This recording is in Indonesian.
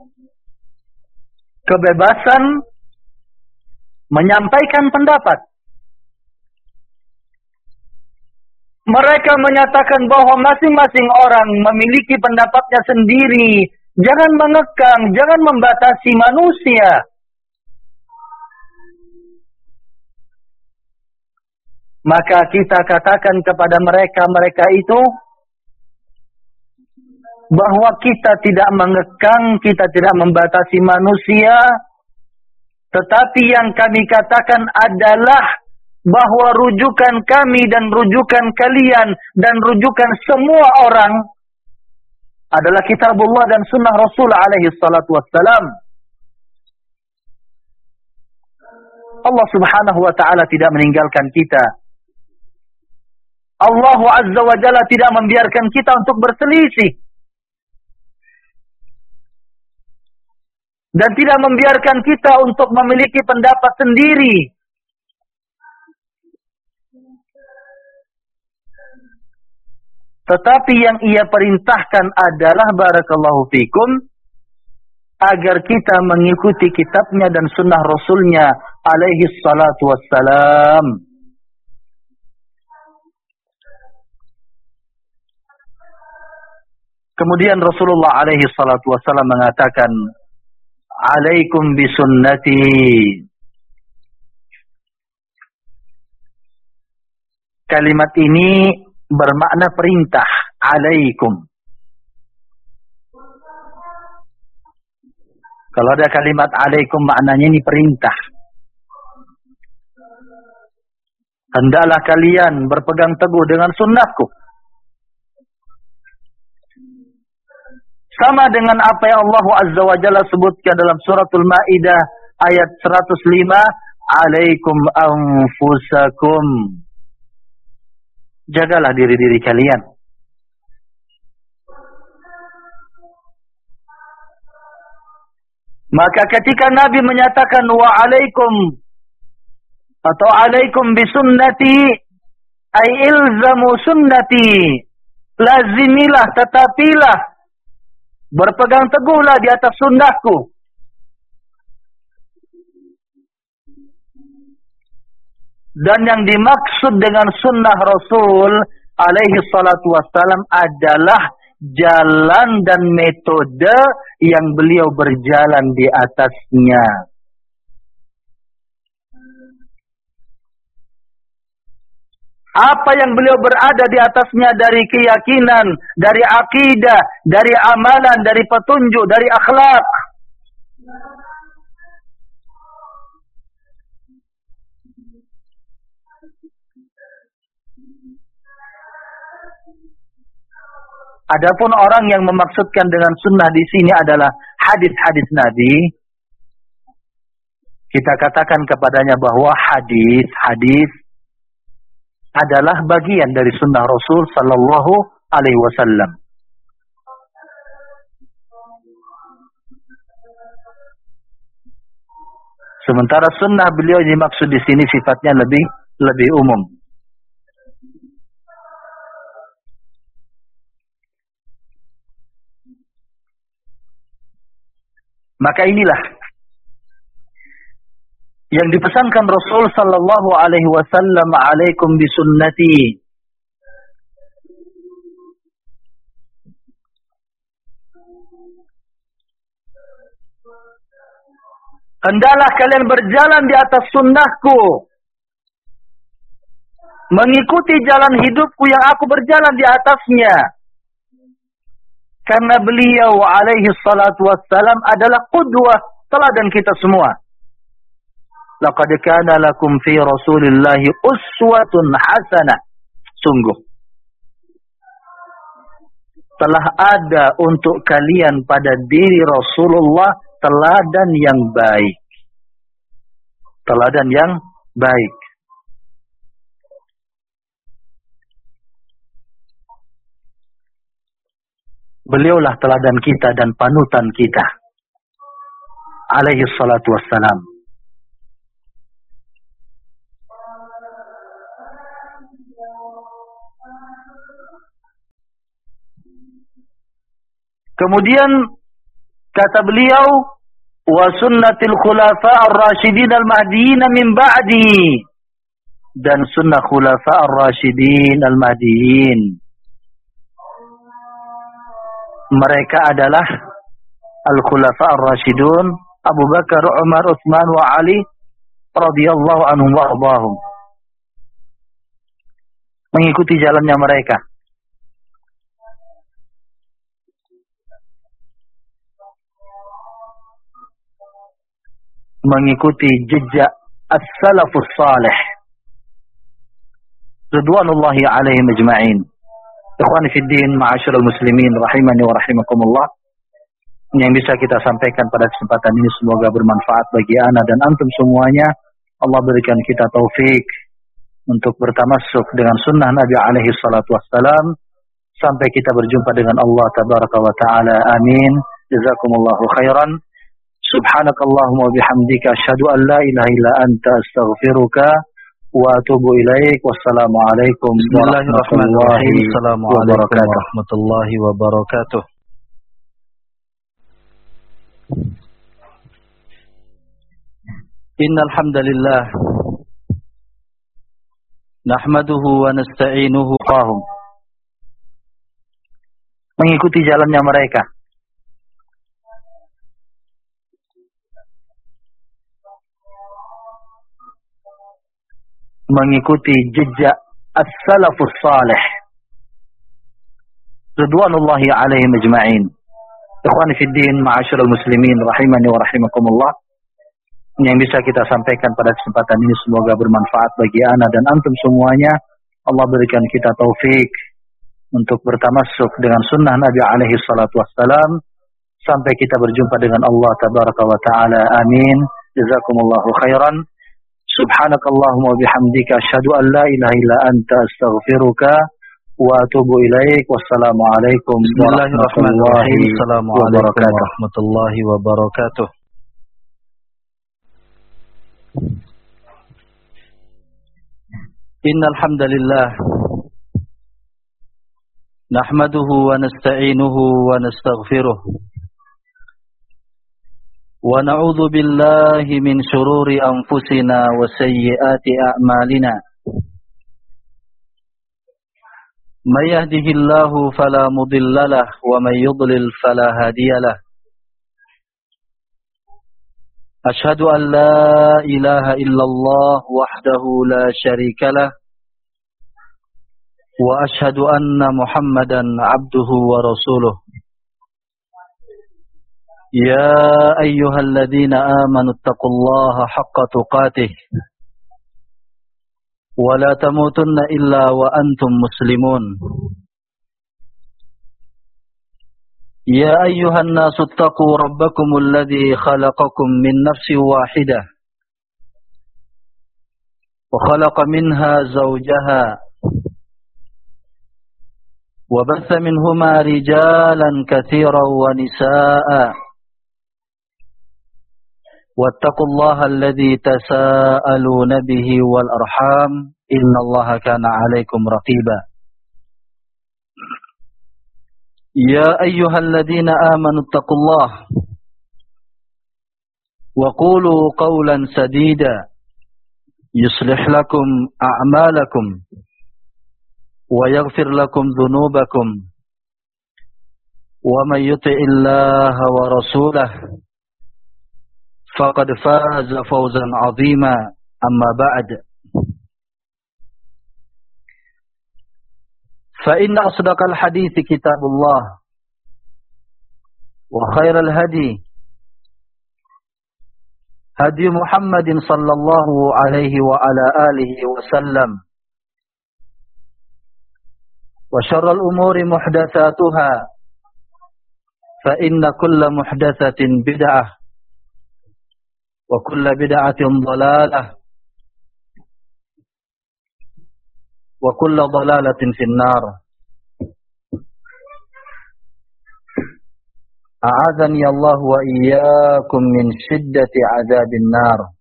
kebebasan menyampaikan pendapat. Mereka menyatakan bahwa masing-masing orang memiliki pendapatnya sendiri. Jangan mengekang, jangan membatasi manusia. Maka kita katakan kepada mereka itu bahwa kita tidak mengekang, kita tidak membatasi manusia, tetapi yang kami katakan adalah bahwa rujukan kami dan rujukan kalian dan rujukan semua orang adalah kitabullah dan sunnah Rasul alaihi salatu wassalam. Allah subhanahu wa ta'ala tidak meninggalkan kita. Allah azza wa jalla tidak membiarkan kita untuk berselisih. Dan tidak membiarkan kita untuk memiliki pendapat sendiri. Tetapi yang ia perintahkan adalah barakallahu fikum agar kita mengikuti kitabnya dan sunnah Rasulnya alaihi salatu wassalam. Kemudian Rasulullah alaihi salatu wassalam mengatakan, alaikum bisunnati. Kalimat ini bermakna perintah, alaikum. Kalau ada kalimat alaikum maknanya ini perintah. Hendaklah kalian berpegang teguh dengan sunnahku. Sama dengan apa yang Allah Azza wa Jalla sebutkan dalam suratul Maidah ayat 105, alaikum anfusakum. Jagalah diri-diri kalian. Maka ketika Nabi menyatakan wa alaikum atau alaikum bisunnati, ay ilzamu sunnati, lazimilah, tetapilah, berpegang teguhlah di atas sunnahku. Dan yang dimaksud dengan sunnah Rasul alaihi salatu wassalam adalah jalan dan metode yang beliau berjalan di atasnya. Apa yang beliau berada di atasnya dari keyakinan, dari akidah, dari amalan, dari petunjuk, dari akhlak. Adapun orang yang memaksudkan dengan sunnah di sini adalah hadis-hadis Nabi, kita katakan kepadanya bahwa hadis adalah bagian dari sunnah Rasul sallallahu alaihi wasallam. Sementara sunnah beliau dimaksud di sini sifatnya lebih umum. Maka inilah yang dipesankan Rasul sallallahu alaihi wasallam, alaikum bisunnati. Hendaklah kalian berjalan di atas sunnahku, mengikuti jalan hidupku yang aku berjalan di atasnya. Karena beliau alaihi salatu wassalam adalah qudwah, teladan kita semua. Laqad kana lakum fi Rasulillahi uswatun hasanah. Sungguh telah ada untuk kalian pada diri Rasulullah teladan yang baik. Teladan yang baik. Beliaulah teladan kita dan panutan kita. Alaihi salatu wassalam. Kemudian kata beliau, wa sunnatil khulafa ar-rasyidin al-mahdiyyin min ba'di, dan sunnah khulafa ar-rasyidin al-mahdiyyin. Mereka adalah al-khulafa ar-rasyidun Abu Bakar, Umar, Utsman wa Ali radhiyallahu anhum wa ardhahum. Mengikuti jalannya mereka. Mengikuti jejak as-salafus salih ridwanullahi alaihim ajma'in. Ikhwani fid din, ma'asyiral muslimin rahimani wa rahimakumullah. Yang bisa kita sampaikan pada kesempatan ini semoga bermanfaat bagi ana dan antum semuanya. Allah berikan kita taufik untuk bertamassuk dengan sunnah Nabi alaihi salatu wassalam sampai kita berjumpa dengan Allah tabaraka wa taala. Amin. Jazakumullahu khairan. Subhanakallahumma wa bihamdika asyhadu an la ilaha illa anta astaghfiruka wa atubu ilaik. Wassalamu alaikum warahmatullahi wabarakatuh. Innal hamdalillah nahmaduhu wa nasta'inuhu qahum. Mengikuti jalannya mereka. Mengikuti jejak as-salafus salih ridwanullahi alaihim ajma'in. Ikhwani fid din, ma'asyiral muslimin rahimani wa rahimakumullah. Yang bisa kita sampaikan pada kesempatan ini semoga bermanfaat bagi ana dan antum semuanya. Allah berikan kita taufik untuk bertamassuk dengan sunnah Nabi alaihi salatu wassalam sampai kita berjumpa dengan Allah tabaraka wa taala. Amin. Jazakumullahu khairan. Subhanakallahumma wa bihamdika asyhadu an la ilaha illa anta astaghfiruka wa atubu ilaik. Wassalamu alaikum warahmatullahi wabarakatuh. Innal hamdalillah nahmaduhu wa nasta'inuhu wa nastaghfiruh wa na'udzu billahi min shururi anfusina wa sayyiati a'malina. May yahdihillahu fala mudilla lahu wa may yudlil fala hadiya lahu. Ashhadu an la ilaha illallah wahdahu la syarika lah wa ashhadu anna Muhammadan abduhu wa rasuluh. Ya ayyuhalladzina amanu taqullaha haqqa tuqatih wa la tamutunna illa wa antum muslimun. Ya ayyuhan nasu taqu rabbakumul ladzi khalaqakum min nafsin wahidah wa khalaqa minha zawjaha wa batha minhuma rijalan katsiran wa nisaa'a wattaqullaha alladzi tasaaluna bihi wal arham innallaha kana 'alaikum raqiba. Ya ayyuhalladzina amanu taqullaha wa qulu qawlan sadida yuslih lakum a'malakum wa yaghfir lakum dhunubakum wa may yuti'illaha wa rasulahu faqad faza fawzan 'azima. Amma ba'd. فإن أصدق الحديث كتاب الله وخير الهدي هدي محمد صلى الله عليه وعلى آله وسلم وشر الأمور محدثاتها فإن كل محدثة بدعة وكل بدعة ضلالة وكل ضلالة في النار. أعاذني الله وإياكم من شدة عذاب النار.